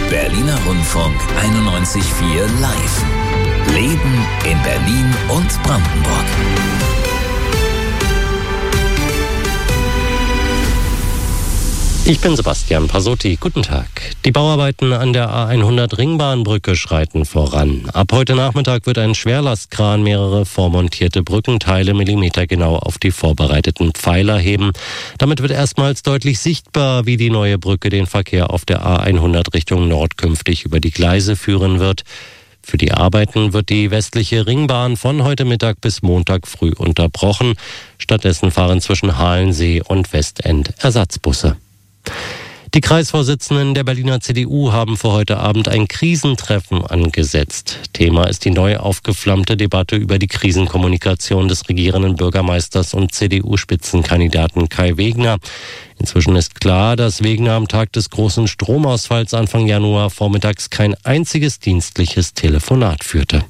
Berliner Rundfunk 91.4 Live. Leben in Berlin und Brandenburg. Ich bin Sebastian Pasotti. Guten Tag. Die Bauarbeiten an der A100 Ringbahnbrücke schreiten voran. Ab heute Nachmittag wird ein Schwerlastkran mehrere vormontierte Brückenteile millimetergenau auf die vorbereiteten Pfeiler heben. Damit wird erstmals deutlich sichtbar, wie die neue Brücke den Verkehr auf der A100 Richtung Nord künftig über die Gleise führen wird. Für die Arbeiten wird die westliche Ringbahn von heute Mittag bis Montag früh unterbrochen. Stattdessen fahren zwischen Halensee und Westend Ersatzbusse. Die Kreisvorsitzenden der Berliner CDU haben für heute Abend ein Krisentreffen angesetzt. Thema ist die neu aufgeflammte Debatte über die Krisenkommunikation des regierenden Bürgermeisters und CDU-Spitzenkandidaten Kai Wegner. Inzwischen ist klar, dass Wegner am Tag des großen Stromausfalls Anfang Januar vormittags kein einziges dienstliches Telefonat führte.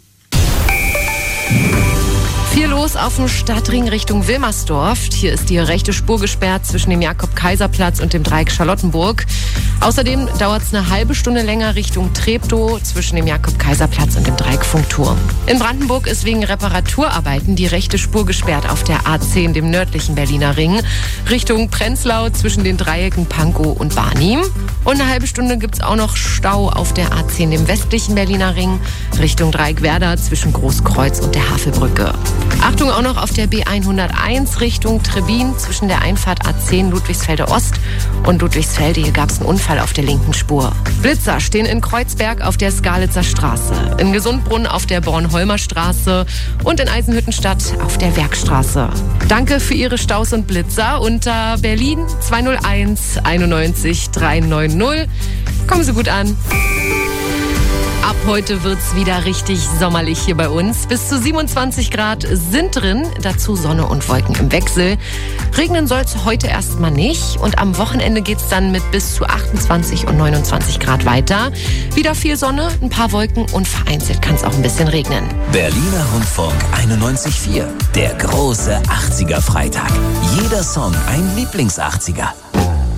Viel los auf dem Stadtring Richtung Wilmersdorf. Hier ist die rechte Spur gesperrt zwischen dem Jakob-Kaiser-Platz und dem Dreieck Charlottenburg. Außerdem dauert es eine halbe Stunde länger Richtung Treptow zwischen dem Jakob-Kaiser-Platz und dem Dreieck Funkturm. In Brandenburg ist wegen Reparaturarbeiten die rechte Spur gesperrt auf der A10, dem nördlichen Berliner Ring, Richtung Prenzlau zwischen den Dreiecken Pankow und Barnim. Und eine halbe Stunde gibt es auch noch Stau auf der A10, dem westlichen Berliner Ring, Richtung Dreieck Werder zwischen Großkreuz und der Havelbrücke. Achtung auch noch auf der B101 Richtung Trebin zwischen der Einfahrt A10 Ludwigsfelde Ost und Ludwigsfelde. Hier gab es einen Unfall auf der linken Spur. Blitzer stehen in Kreuzberg auf der Skalitzer Straße, in Gesundbrunn auf der Bornholmer Straße und in Eisenhüttenstadt auf der Werkstraße. Danke für Ihre Staus und Blitzer unter Berlin 201 91 390. Kommen Sie gut an. Ab heute wird's wieder richtig sommerlich hier bei uns. Bis zu 27 Grad sind drin, dazu Sonne und Wolken im Wechsel. Regnen soll's heute erstmal nicht und am Wochenende geht's dann mit bis zu 28 und 29 Grad weiter. Wieder viel Sonne, ein paar Wolken und vereinzelt kann's auch ein bisschen regnen. Berliner Rundfunk 91.4, der große 80er Freitag. Jeder Song ein Lieblings-80er.